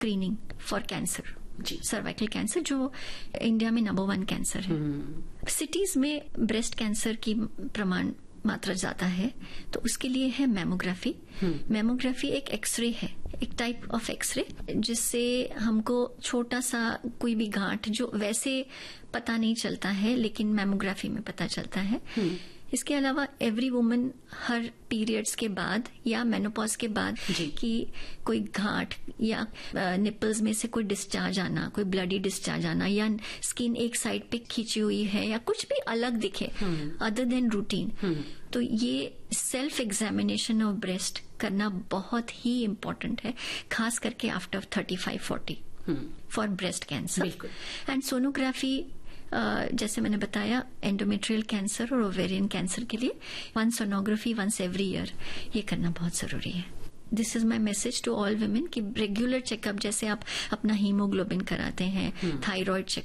Screening for cancer, ji, cervical cancer, जो India में number 1 cancer है। सिटीज में ब्रेस्ट कैंसर की प्रमाण मात्रा ज्यादा है, तो उसके लिए है मैमोग्राफी। मैमोग्राफी एक एक्सरे है, एक टाइप ऑफ एक्सरे, जिससे हमको छोटा सा कोई भी गांठ जो वैसे पता नहीं चलता है, लेकिन मैमोग्राफी में पता चलता है। इसके अलावा एवरी वुमन हर पीरियड्स के बाद या मेनोपॉज के बाद कि कोई गांठ या निपल्स में से कोई डिस्चार्ज आना, कोई ब्लडी डिस्चार्ज आना, या स्किन एक साइड पे खींची हुई है, या कुछ भी अलग दिखे अदर देन रूटीन, तो ये सेल्फ एग्जामिनेशन ऑफ ब्रेस्ट करना बहुत ही इम्पोर्टेंट है, खास करके after 35-40 for breast cancer. And sonography, जैसे मैंने बताया, एंडोमेट्रियल कैंसर और ओवेरियन कैंसर के लिए 1 सोनोग्राफी वंस एवरी ईयर, ये करना बहुत जरूरी है। This is my message to all women कि रेगुलर चेकअप, जैसे आप अपना हीमोग्लोबिन कराते हैं, थायराइड चेक